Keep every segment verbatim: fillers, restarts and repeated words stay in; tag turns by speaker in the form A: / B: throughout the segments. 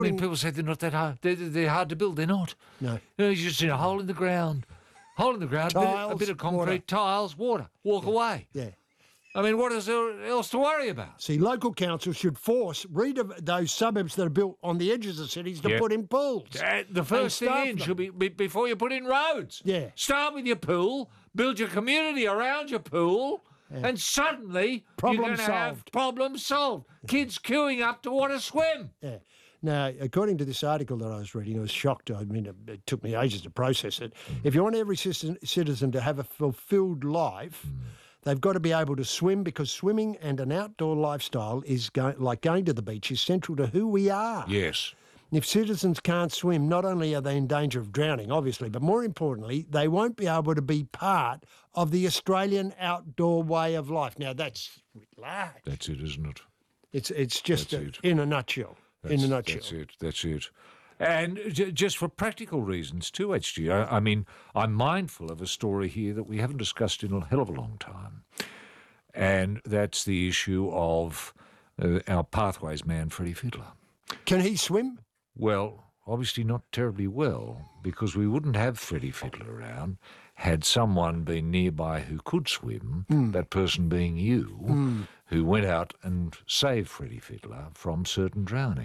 A: I mean, people say they're not that hard. They're, they're hard to build. They're not.
B: No.
A: You know, you just need a hole in the ground. Hole in the ground,
B: Tiles,
A: a, bit, a bit of concrete,
B: water.
A: tiles, water. Walk
B: yeah.
A: away.
B: Yeah.
A: I mean, what is there else to worry about?
B: See, local councils should force redev- those suburbs that are built on the edges of cities to
A: Yep.
B: put in pools.
A: Uh, the first thing
B: staff
A: in
B: them.
A: should be, be before you put in roads.
B: Yeah.
A: Start with your pool, build your community around your pool, and suddenly
B: Problem
A: you're going to have
B: solved.
A: problems solved. Kids queuing up to want to swim.
B: Yeah. Now, according to this article that I was reading, I was shocked. I mean, it, it took me ages to process it. If you want every citizen, citizen to have a fulfilled life,
A: Mm.
B: they've got to be able to swim, because swimming and an outdoor lifestyle is go- like going to the beach is central to who we are.
A: Yes.
B: If citizens can't swim, not only are they in danger of drowning, obviously, but more importantly, they won't be able to be part of the Australian outdoor way of life. Now, that's large.
A: That's it, isn't it?
B: It's it's just
A: That's
B: a,
A: it.
B: in a nutshell.
A: That's,
B: in a nutshell.
A: That's it. That's it. And j- just for practical reasons too, H G. I, I mean, I'm mindful of a story here that we haven't discussed in a hell of a long time, and that's the issue of uh, our Pathways man, Freddie Fiddler.
B: Can he swim?
A: Well, obviously not terribly well, because we wouldn't have Freddie Fiddler around had someone been nearby who could swim,
B: Hmm.
A: that person being you, who went out and saved Freddie Fiddler from certain drowning.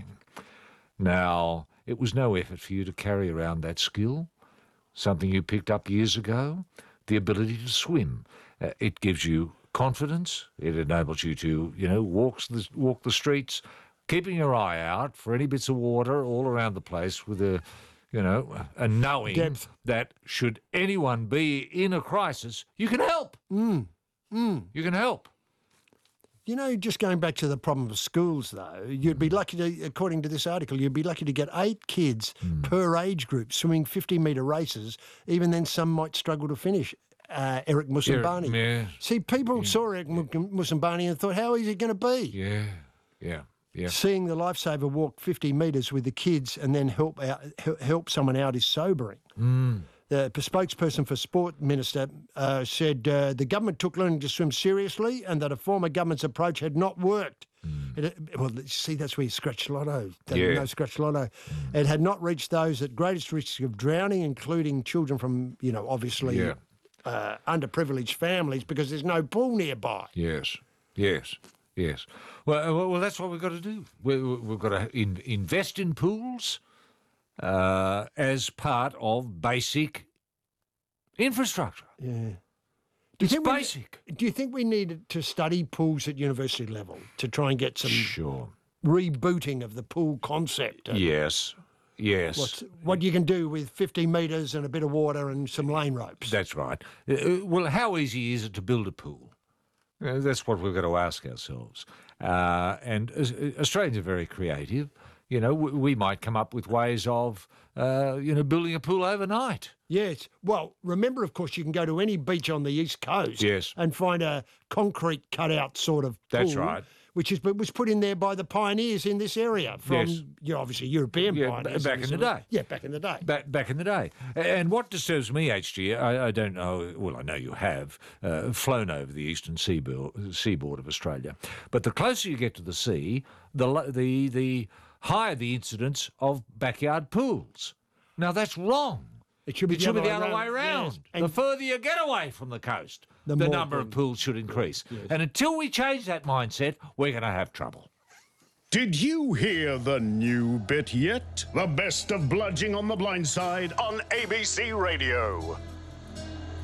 A: Now, it was no effort for you to carry around that skill, something you picked up years ago, the ability to swim. Uh, it gives you confidence. It enables you to, you know, walk the, walk the streets, keeping your eye out for any bits of water all around the place with a, you know, a knowing
B: Depth.
A: that should anyone be in a crisis, you can help.
B: Mm. Mm.
A: You can help.
B: You know, just going back to the problem of schools, though, you'd be lucky to, according to this article, you'd be lucky to get eight kids per age group swimming fifty-metre races. Even then, some might struggle to finish. Uh, Eric Musambani.
A: Yeah,
B: See, people saw Eric Mu- Musambani and thought, how is he going to be?
A: yeah, yeah, yeah.
B: Seeing the lifesaver walk fifty metres with the kids and then help out, he- help someone out is sobering.
A: Mm.
B: The spokesperson for Sport Minister uh, said uh, the government took learning to swim seriously and that a former government's approach had not worked.
A: Mm.
B: It, well, see, that's where you scratch lotto. That-
A: Yeah.
B: No scratch lotto. It had not reached those at greatest risk of drowning, including children from, you know, obviously
A: Yeah.
B: uh, underprivileged families, because there's no pool nearby.
A: Yes, yes, yes. Well, uh, well, well that's what we've got to do. We, we- we've got to in, invest in pools uh, as part of basic infrastructure.
B: Yeah. Do you
A: It's
B: think we-
A: basic.
B: Do you think we need to study pools at university level to try and get some
A: Sure.
B: rebooting of the pool concept? and
A: Yes, yes.
B: What's, what you can do with fifty metres and a bit of water and some lane ropes?
A: That's right. Uh, uh, well, how easy is it to build a pool? Uh, that's what we've got to ask ourselves. Uh, and uh, Australians are very creative. You know, we, we might come up with ways of, uh, you know, building a pool overnight.
B: Yes. Well, remember, of course, you can go to any beach on the east coast
A: Yes.
B: and find a concrete cutout sort of pool.
A: That's right.
B: Which is was put in there by the pioneers in this area from,
A: Yes.
B: you know, obviously European
A: Yeah,
B: pioneers.
A: back
B: this
A: in the
B: area.
A: day.
B: Yeah, back in the day.
A: Back, back in the day. And what disturbs me, H G, I, I don't know, well, I know you have uh, flown over the eastern seaboard, seaboard of Australia, but the closer you get to the sea, the lo- the the higher the incidence of backyard pools. Now, that's wrong.
B: It should be
A: It
B: the
A: should be
B: other
A: the
B: way
A: other way
B: round,
A: round.
B: yes. And-
A: The further you get away from the coast,
B: The
A: the,
B: more
A: number of
B: pools.
A: pools should increase. And until we change that mindset, we're going to have trouble.
C: Did you hear the new bit yet? The best of Bludging on the Blind Side on A B C Radio.